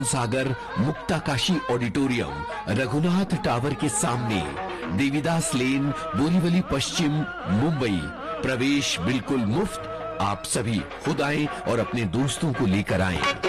सागर मुक्ताकाशी auditorium, Raghunath tower के सामने, देवीदास लेन, बोरीवली पश्चिम, मुंबई। प्रवेश बिल्कुल मुफ्त। आप सभी खुद आएं और अपने दोस्तों को लेकर आएं।